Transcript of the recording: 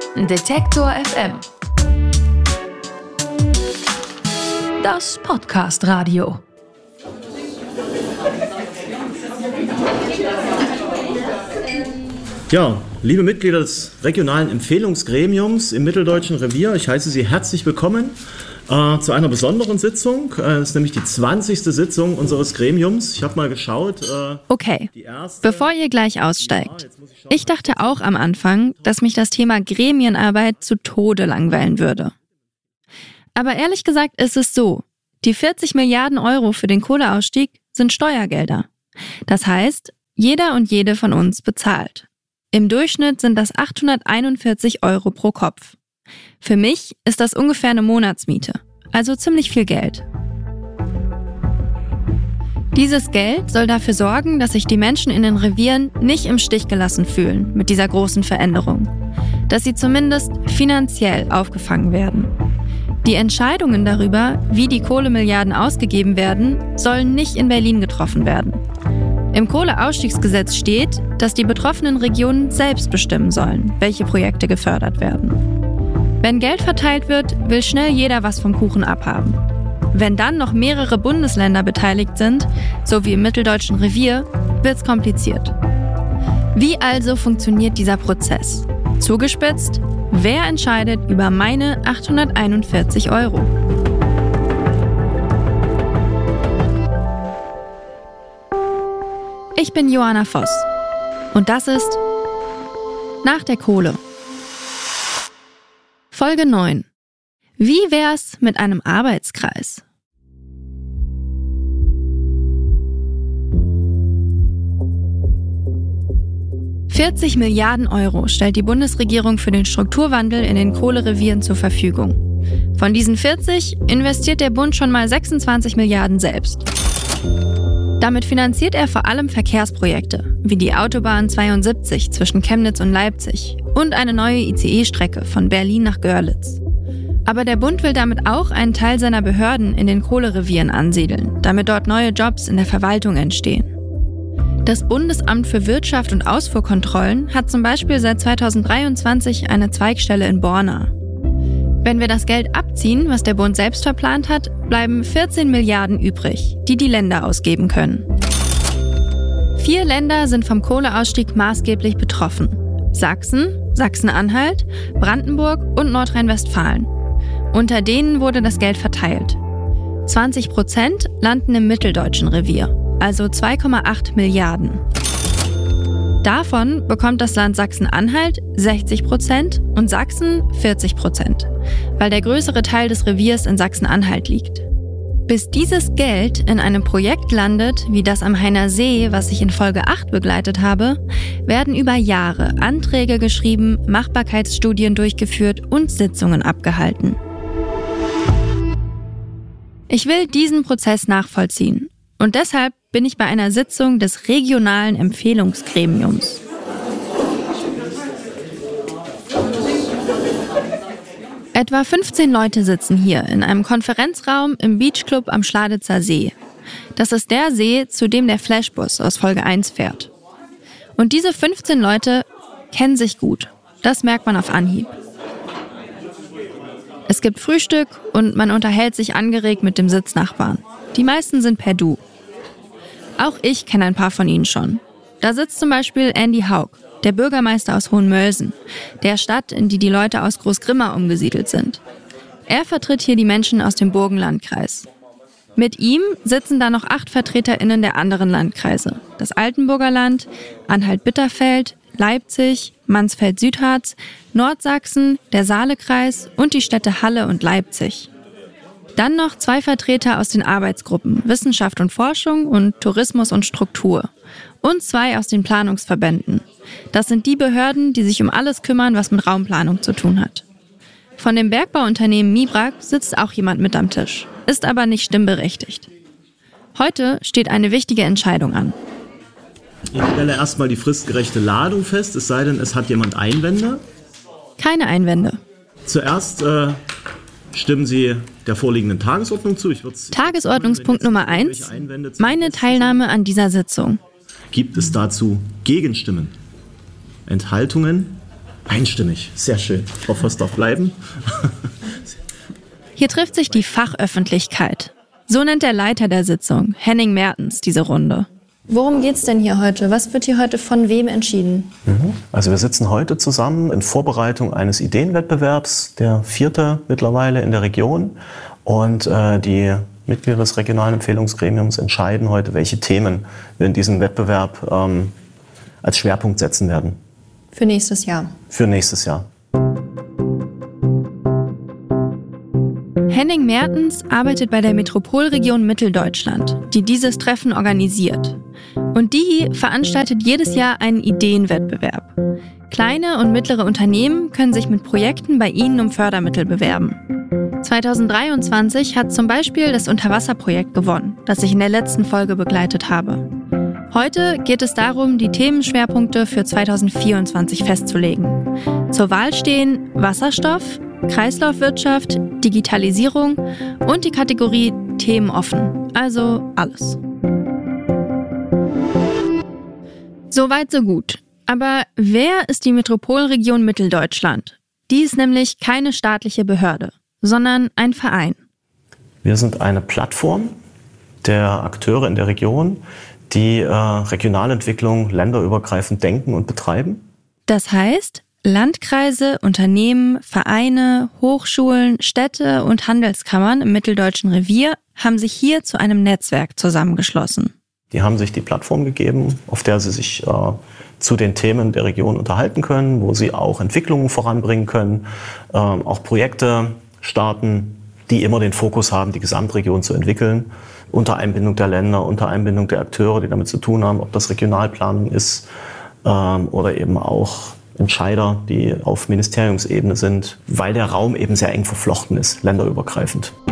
Detektor FM. Das Podcast-Radio. Ja, liebe Mitglieder des regionalen Empfehlungsgremiums im Mitteldeutschen Revier, ich heiße Sie herzlich willkommen zu einer besonderen Sitzung. Das ist nämlich die 20. Sitzung unseres Gremiums. Ich habe mal geschaut. Okay, bevor ihr gleich aussteigt. Ich dachte auch am Anfang, dass mich das Thema Gremienarbeit zu Tode langweilen würde. Aber ehrlich gesagt ist es so, die 40 Milliarden Euro für den Kohleausstieg sind Steuergelder. Das heißt, jeder und jede von uns bezahlt. Im Durchschnitt sind das 841 Euro pro Kopf. Für mich ist das ungefähr eine Monatsmiete, also ziemlich viel Geld. Dieses Geld soll dafür sorgen, dass sich die Menschen in den Revieren nicht im Stich gelassen fühlen mit dieser großen Veränderung. Dass sie zumindest finanziell aufgefangen werden. Die Entscheidungen darüber, wie die Kohlemilliarden ausgegeben werden, sollen nicht in Berlin getroffen werden. Im Kohleausstiegsgesetz steht, dass die betroffenen Regionen selbst bestimmen sollen, welche Projekte gefördert werden. Wenn Geld verteilt wird, will schnell jeder was vom Kuchen abhaben. Wenn dann noch mehrere Bundesländer beteiligt sind, so wie im Mitteldeutschen Revier, wird's kompliziert. Wie also funktioniert dieser Prozess? Zugespitzt, wer entscheidet über meine 841 Euro? Ich bin Johanna Voss und das ist Nach der Kohle. Folge 9. Wie wär's mit einem Arbeitskreis? $40 Milliarden stellt die Bundesregierung für den Strukturwandel in den Kohlerevieren zur Verfügung. Von diesen 40 investiert der Bund schon mal 26 Milliarden selbst. Damit finanziert er vor allem Verkehrsprojekte, wie die Autobahn 72 zwischen Chemnitz und Leipzig und eine neue ICE-Strecke von Berlin nach Görlitz. Aber der Bund will damit auch einen Teil seiner Behörden in den Kohlerevieren ansiedeln, damit dort neue Jobs in der Verwaltung entstehen. Das Bundesamt für Wirtschaft und Ausfuhrkontrollen hat zum Beispiel seit 2023 eine Zweigstelle in Borna. Wenn wir das Geld abziehen, was der Bund selbst verplant hat, bleiben 14 Milliarden übrig, die die Länder ausgeben können. 4 Länder sind vom Kohleausstieg maßgeblich betroffen. Sachsen, Sachsen-Anhalt, Brandenburg und Nordrhein-Westfalen. Unter denen wurde das Geld verteilt. 20% landen im Mitteldeutschen Revier, also 2,8 Milliarden. Davon bekommt das Land Sachsen-Anhalt 60% und Sachsen 40%, weil der größere Teil des Reviers in Sachsen-Anhalt liegt. Bis dieses Geld in einem Projekt landet, wie das am Hainer See, was ich in Folge 8 begleitet habe, werden über Jahre Anträge geschrieben, Machbarkeitsstudien durchgeführt und Sitzungen abgehalten. Ich will diesen Prozess nachvollziehen und deshalb bin ich bei einer Sitzung des regionalen Empfehlungsgremiums. Etwa 15 Leute sitzen hier in einem Konferenzraum im Beachclub am Schladitzer See. Das ist der See, zu dem der Flashbus aus Folge 1 fährt. Und diese 15 Leute kennen sich gut. Das merkt man auf Anhieb. Es gibt Frühstück und man unterhält sich angeregt mit dem Sitznachbarn. Die meisten sind per Du. Auch ich kenne ein paar von ihnen schon. Da sitzt zum Beispiel Andy Haug, der Bürgermeister aus Hohenmölsen, der Stadt, in die die Leute aus Großgrimma umgesiedelt sind. Er vertritt hier die Menschen aus dem Burgenlandkreis. Mit ihm sitzen da noch 8 VertreterInnen der anderen Landkreise. Das Altenburger Land, Anhalt-Bitterfeld, Leipzig, Mansfeld-Südharz, Nordsachsen, der Saalekreis und die Städte Halle und Leipzig. Dann noch 2 Vertreter aus den Arbeitsgruppen Wissenschaft und Forschung und Tourismus und Struktur. Und 2 aus den Planungsverbänden. Das sind die Behörden, die sich um alles kümmern, was mit Raumplanung zu tun hat. Von dem Bergbauunternehmen Mibrak sitzt auch jemand mit am Tisch, ist aber nicht stimmberechtigt. Heute steht eine wichtige Entscheidung an. Ich stelle erstmal die fristgerechte Ladung fest, es sei denn, es hat jemand Einwände. Keine Einwände. Zuerst stimmen Sie der vorliegenden Tagesordnung zu? Tagesordnungspunkt Nummer 1, meine Teilnahme an dieser Sitzung. Gibt es dazu Gegenstimmen? Enthaltungen? Einstimmig, sehr schön. Frau Voss darf bleiben. Hier trifft sich die Fachöffentlichkeit. So nennt der Leiter der Sitzung, Henning Mertens, diese Runde. Worum geht's denn hier heute? Was wird hier heute von wem entschieden? Also wir sitzen heute zusammen in Vorbereitung eines Ideenwettbewerbs, der 4. mittlerweile in der Region. Und die Mitglieder des regionalen Empfehlungsgremiums entscheiden heute, welche Themen wir in diesem Wettbewerb als Schwerpunkt setzen werden. Für nächstes Jahr. Für nächstes Jahr. Henning Mertens arbeitet bei der Metropolregion Mitteldeutschland, die dieses Treffen organisiert. Und die veranstaltet jedes Jahr einen Ideenwettbewerb. Kleine und mittlere Unternehmen können sich mit Projekten bei ihnen um Fördermittel bewerben. 2023 hat zum Beispiel das Unterwasserprojekt gewonnen, das ich in der letzten Folge begleitet habe. Heute geht es darum, die Themenschwerpunkte für 2024 festzulegen. Zur Wahl stehen Wasserstoff, Kreislaufwirtschaft, Digitalisierung und die Kategorie Themen offen, also alles. Soweit so gut. Aber wer ist die Metropolregion Mitteldeutschland? Die ist nämlich keine staatliche Behörde, sondern ein Verein. Wir sind eine Plattform der Akteure in der Region, die Regionalentwicklung länderübergreifend denken und betreiben. Das heißt, Landkreise, Unternehmen, Vereine, Hochschulen, Städte und Handelskammern im Mitteldeutschen Revier haben sich hier zu einem Netzwerk zusammengeschlossen. Die haben sich die Plattform gegeben, auf der sie sich zu den Themen der Region unterhalten können, wo sie auch Entwicklungen voranbringen können, auch Projekte starten, die immer den Fokus haben, die Gesamtregion zu entwickeln, unter Einbindung der Länder, unter Einbindung der Akteure, die damit zu tun haben, ob das Regionalplanung ist oder eben auch Entscheider, die auf Ministeriumsebene sind, weil der Raum eben sehr eng verflochten ist, länderübergreifend.